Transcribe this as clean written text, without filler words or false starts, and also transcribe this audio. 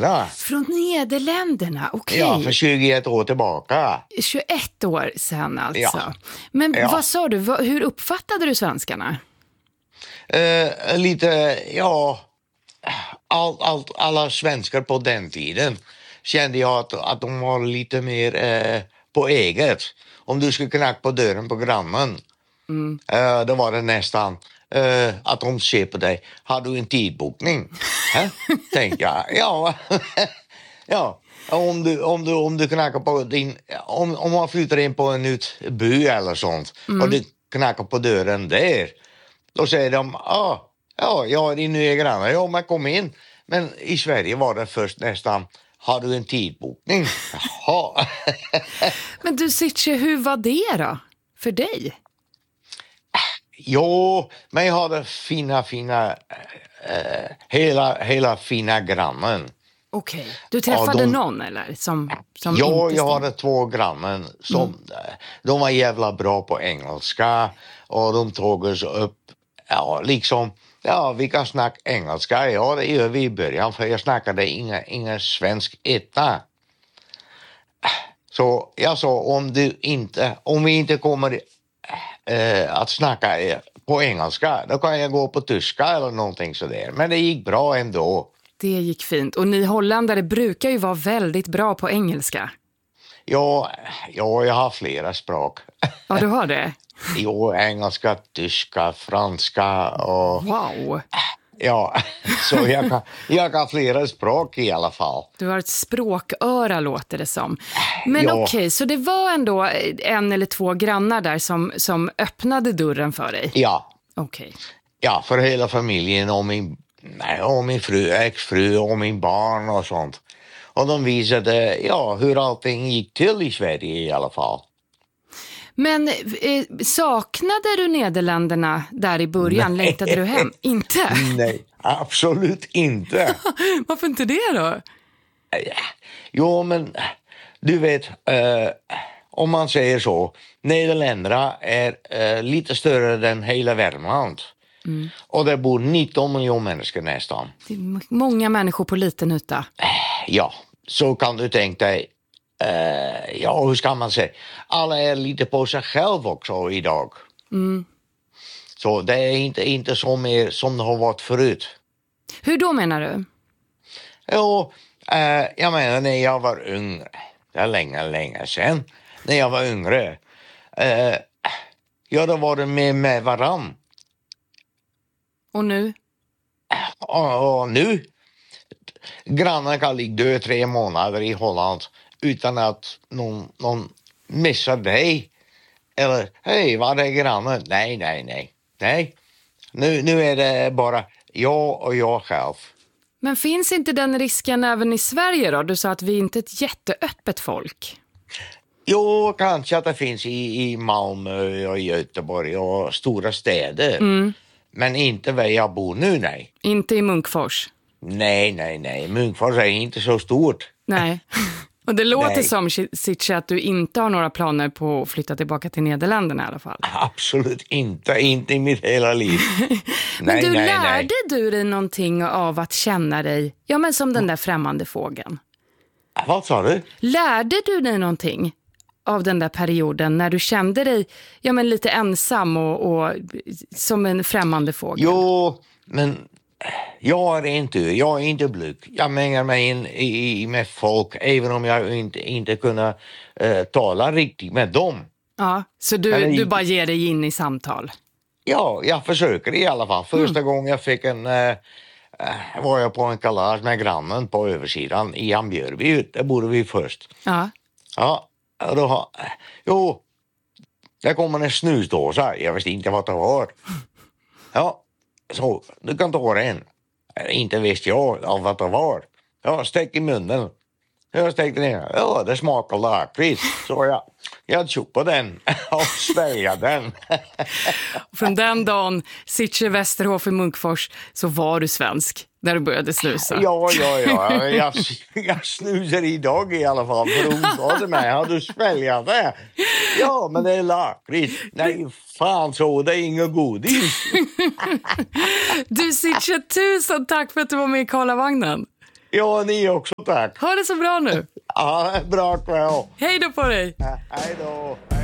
Nederländerna. Från Nederländerna, okej. Ja, för 21 år tillbaka. 21 år sedan alltså. Ja. Men vad sa du, hur uppfattade du svenskarna? Lite, alla svenskar på den tiden kände jag att de var lite mer på eget. Om du skulle knacka på dörren på grannen, då var det nästan att de ser på dig. Har du en tidbokning? Tänkte jag. Ja. Om du knackar på din... Om man flyttar in på en nytt by eller sånt och du knackar på dörren där, då säger de, jag är din nya granne. Ja, men kom in. Men i Sverige var det först nästan, har du en tidbokning? Jaha. Men du Sitche, hur var det då för dig? Jo, men jag hade fina hela fina grannen. Okej, du träffade någon eller? Som Ja, inte jag hade 2 grannen som de var jävla bra på engelska och de tog oss upp, vi kan snacka engelska, det gör vi i början för jag snackade ingen svensk etta. Så jag sa, om vi inte kommer att snacka på engelska, då kan jag gå på tyska eller någonting sådär. Men det gick bra ändå. Det gick fint. Och ni holländare brukar ju vara väldigt bra på engelska. Ja, jag har flera språk. Ja, du har det? Jo, engelska, tyska, franska och... Wow! Ja, så jag kan flera språk i alla fall. Du har ett språköra, låter det som. Men okej, så det var ändå 1 eller 2 grannar där som öppnade dörren för dig? Ja. Okej. Ja, för hela familjen och min exfru och min barn och sånt. Och de visade hur allting gick till i Sverige i alla fall. Men saknade du Nederländerna där i början? Nej. Längtade du hem? Inte? Nej, absolut inte. Varför inte det då? Jo, men du vet, om man säger så, Nederländerna är lite större än hela Värmland. Och det bor 19 miljoner människor nästan. Det är många människor på liten yta. Ja, så kan du tänka dig. Hur ska man säga? Alla är lite på sig själv också idag. Så det är inte så mer som det har varit förut. Hur då menar du? Jo, jag menar när jag var yngre. Det är länge sedan. När jag var yngre. Då var det med varann. Och nu? Och nu? Grannen kan ligga död 3 månader i Holland utan att någon missar dig. Eller, hej, vad är grannen? Nej. Nu är det bara jag och jag själv. Men finns inte den risken även i Sverige då? Du sa att vi inte är ett jätteöppet folk. Jo, kanske att det finns i Malmö och i Göteborg och stora städer. Men inte där jag bor nu, nej. Inte i Munkfors? Nej. Munkfors är inte så stort. Nej. Och det låter som, Sitche, att du inte har några planer på att flytta tillbaka till Nederländerna i alla fall. Absolut inte i mitt hela liv. Men lärde du dig någonting av att känna dig, som den där främmande fågeln? Vad sa du? Lärde du dig någonting av den där perioden när du kände dig lite ensam och som en främmande fågel? Jo, men jag är inte blyg. Jag mänger mig in med folk även om jag inte kunde tala riktigt med dem. Ja, så du bara ger dig in i samtal? Ja, jag försöker i alla fall. Första gången jag fick var jag på en kalas med grannen på översidan i Ambjörby. Där bodde vi först. Ja. Ja, där kommer en snusdåsa. Jag visste inte vad det var. Ja, så du kan ta den. Inte visste jag av vad det var. Ja, stäck i munnen. Jag stäckte ner. Ja, det smakar lakrits. Så jag tjoppade den och svälja den. Från den dagen, Sitche Westerhof i Munkfors, så var du svensk när du började snusa. Ja. Jag snusar idag i alla fall. För hon sa till mig, har du sväljat det? Ja, men det är lakrits. Nej, fan så, det är inga godis. Du Sitche, tusen tack för att du var med i Karlavagnen. Ja, ni också, tack. Ha det så bra nu. Ja, bra kväll. Hej då på dig. Hej då.